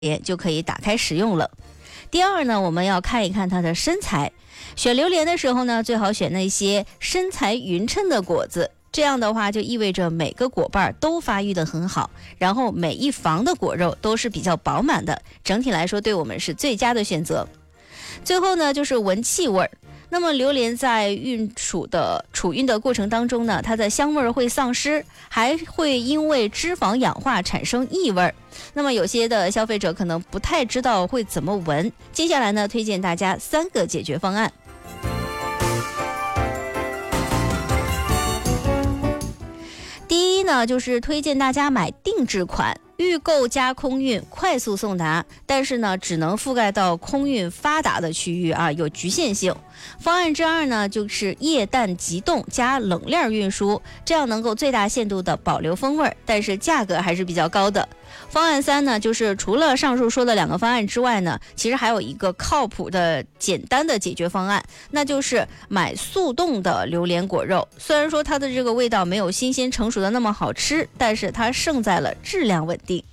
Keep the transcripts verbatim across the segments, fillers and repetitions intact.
就可以打开食用了。第二呢，我们要看一看它的身材。选榴莲的时候呢，最好选那些身材匀称的果子，这样的话就意味着每个果瓣都发育得很好，然后每一房的果肉都是比较饱满的，整体来说对我们是最佳的选择。最后呢，就是闻气味。那么榴莲在运储的储运的过程当中呢，它的香味会丧失，还会因为脂肪氧化产生异味。那么有些的消费者可能不太知道会怎么闻，接下来呢，推荐大家三个解决方案。第一呢，就是推荐大家买定制款，预购加空运，快速送达，但是呢，只能覆盖到空运发达的区域啊，有局限性。方案之二呢，就是液氮急冻加冷链运输，这样能够最大限度的保留风味，但是价格还是比较高的。方案三呢，就是除了上述说的两个方案之外呢，其实还有一个靠谱的简单的解决方案，那就是买速冻的榴莲果肉。虽然说它的这个味道没有新鲜成熟的那么好吃，但是它胜在了质量稳定。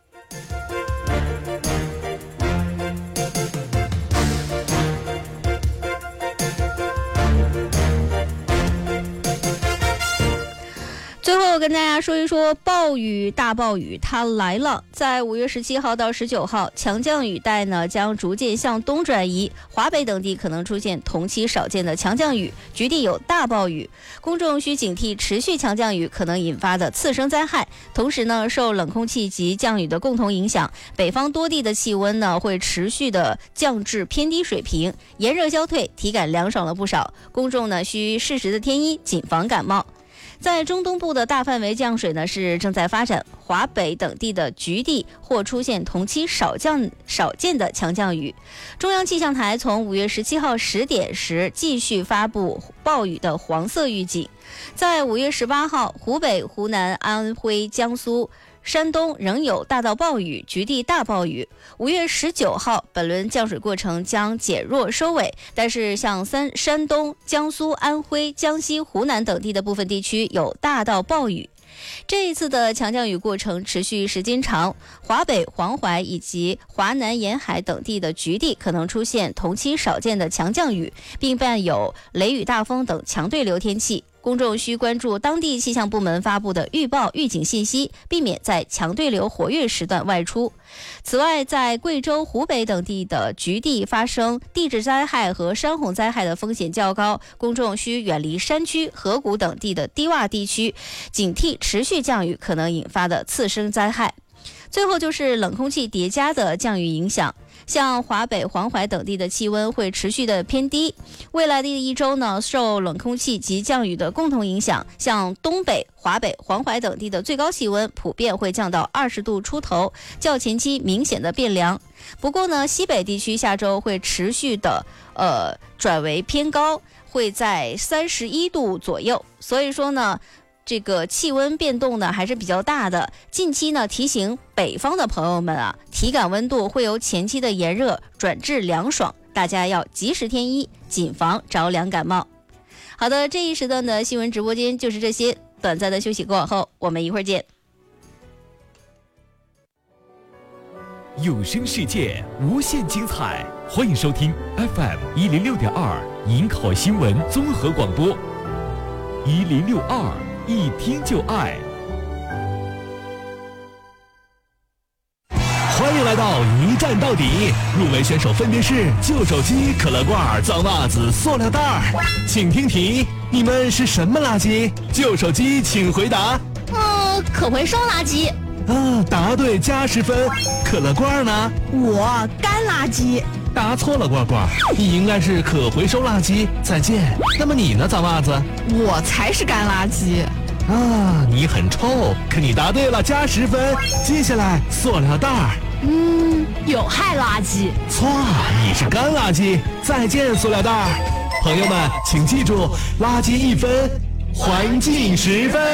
最后跟大家说一说暴雨大暴雨它来了。在五月十七号到十九号，强降雨带呢将逐渐向东转移，华北等地可能出现同期少见的强降雨，局地有大暴雨，公众需警惕持续强降雨可能引发的次生灾害。同时呢，受冷空气及降雨的共同影响，北方多地的气温呢会持续的降至偏低水平，炎热消退，体感凉爽了不少，公众呢需适时的添衣，谨防感冒。在中东部的大范围降水呢是正在发展，华北等地的局地或出现同期少降少见的强降雨。中央气象台从五月十七号十点时继续发布暴雨的黄色预警。在五月十八号，湖北、湖南、安徽、江苏、山东仍有大到暴雨，局地大暴雨。五月十九号，本轮降水过程将减弱收尾，但是像三山东、江苏、安徽、江西、湖南等地的部分地区有大到暴雨。这一次的强降雨过程持续时间长，华北、黄淮以及华南沿海等地的局地可能出现同期少见的强降雨，并伴有雷雨大风等强对流天气。公众需关注当地气象部门发布的预报预警信息，避免在强对流活跃时段外出。此外，在贵州、湖北等地的局地发生地质灾害和山洪灾害的风险较高，公众需远离山区、河谷等地的低洼地区，警惕持续降雨可能引发的次生灾害。最后就是冷空气叠加的降雨影响，像华北、黄淮等地的气温会持续的偏低。未来的一周呢，受冷空气及降雨的共同影响，像东北、华北、黄淮等地的最高气温普遍会降到二十度出头，较前期明显的变凉。不过呢，西北地区下周会持续的呃转为偏高，会在三十一度左右。所以说呢，这个气温变动呢还是比较大的。近期呢，提醒北方的朋友们啊，体感温度会由前期的炎热转至凉爽，大家要及时添衣，谨防着凉感冒。好的，这一时段的新闻直播间就是这些，短暂的休息过往后，我们一会儿见。 有声世界无限精彩，欢迎收听 F M 一零六点二营口新闻综合广播，一零六二。一听就爱，欢迎来到一站到底。入围选手分别是旧手机、可乐罐、脏袜子、塑料袋。请听题：你们是什么垃圾？旧手机，请回答。 嗯，可回收垃圾。 啊，答对加十分。可乐罐呢？ 我干垃圾。 答错了，罐罐，你应该是可回收垃圾。再见。那么你呢，脏袜子？ 我才是干垃圾。 啊，你很臭，可你答对了，加十分。接下来，塑料袋。 嗯，有害垃圾。 错，你是干垃圾。再见，塑料袋。朋友们，请记住，垃圾一分，环境十分。